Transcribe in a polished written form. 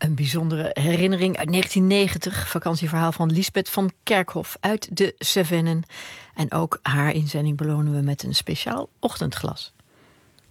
Een bijzondere herinnering uit 1990. Vakantieverhaal van Liesbeth van Kerkhof uit de Cevennen. En ook haar inzending belonen we met een speciaal ochtendglas.